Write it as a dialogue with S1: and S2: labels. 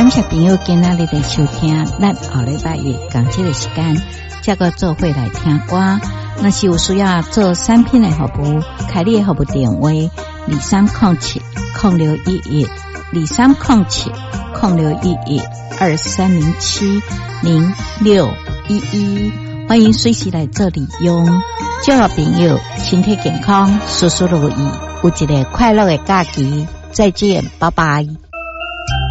S1: 感谢朋友今仔日的收听，咱后礼拜日同这个时间再个做伙来听歌。若是有需要做产品的服务，开你的服务电话2307-06112307-0611，欢迎随时来做利用。祝福朋友身体健康，事事如意，有一个快乐的假期。再见，拜拜。